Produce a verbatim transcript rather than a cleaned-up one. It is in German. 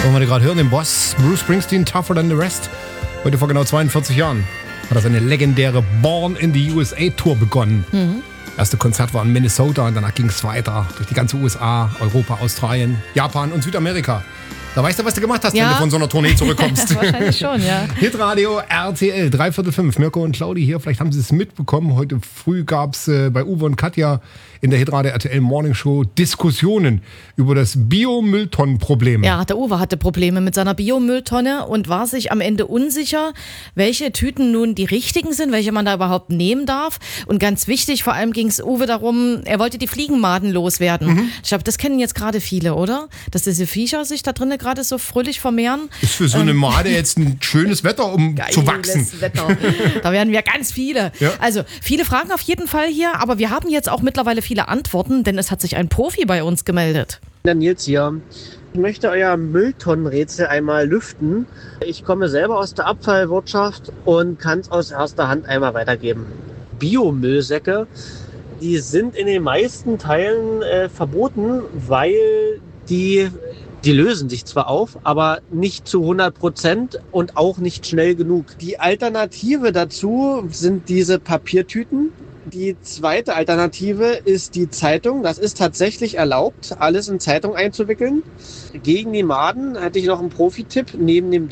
wir gerade hören, den Boss Bruce Springsteen, Tougher Than the Rest. Heute vor genau zweiundvierzig Jahren hat er seine legendäre Born in the U S A Tour begonnen. Mhm. Erste Konzert war in Minnesota und danach ging es weiter durch die ganze U S A, Europa, Australien, Japan und Südamerika. Da weißt du, was du gemacht hast, ja, wenn du von so einer Tournee zurückkommst. Wahrscheinlich schon, ja. Hitradio R T L, dreiviertel fünf. Mirko und Claudi hier, vielleicht haben sie es mitbekommen. Heute früh gab es äh, bei Uwe und Katja in der Hitradio R T L Morning Show Diskussionen über das Biomülltonnenproblem. Ja, der Uwe hatte Probleme mit seiner Biomülltonne und war sich am Ende unsicher, welche Tüten nun die richtigen sind, welche man da überhaupt nehmen darf. Und ganz wichtig, vor allem ging es Uwe darum, er wollte die Fliegenmaden loswerden. Mhm. Ich glaube, das kennen jetzt gerade viele, oder? Dass diese Viecher sich da drinnen gerade so fröhlich vermehren. Ist für so eine Made jetzt ein schönes Wetter, um Geiles zu wachsen. Wetter. Da werden wir ganz viele. Ja. Also viele Fragen auf jeden Fall hier, aber wir haben jetzt auch mittlerweile viele Antworten, denn es hat sich ein Profi bei uns gemeldet. Der Nils hier. Ich möchte euer Mülltonnenrätsel einmal lüften. Ich komme selber aus der Abfallwirtschaft und kann es aus erster Hand einmal weitergeben. Biomüllsäcke, die sind in den meisten Teilen äh, verboten, weil die Die lösen sich zwar auf, aber nicht zu hundert Prozent und auch nicht schnell genug. Die Alternative dazu sind diese Papiertüten. Die zweite Alternative ist die Zeitung. Das ist tatsächlich erlaubt, alles in Zeitung einzuwickeln. Gegen die Maden hätte ich noch einen Profitipp. Neben dem